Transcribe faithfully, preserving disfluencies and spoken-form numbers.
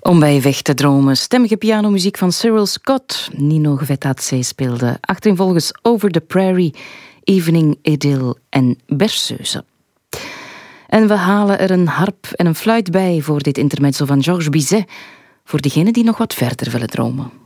Om bij weg te dromen. Stemmige pianomuziek van Cyril Scott. Nino Gvetadze speelde achtereenvolgens Over the Prairie, Evening Idyll en Berceuse. En we halen er een harp en een fluit bij voor dit intermezzo van Georges Bizet, voor diegenen die nog wat verder willen dromen.